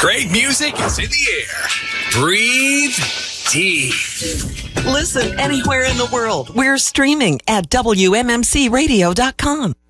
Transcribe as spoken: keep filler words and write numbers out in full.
Great music is in the air. Breathe deep. Listen anywhere in the world. We're streaming at W M M C radio dot com.